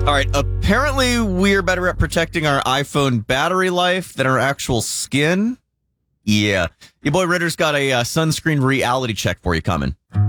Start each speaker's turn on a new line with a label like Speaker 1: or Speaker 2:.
Speaker 1: All right. Apparently, we're better at protecting our iPhone battery life than our actual skin. Yeah. Your boy Ritter's got a sunscreen reality check for you coming.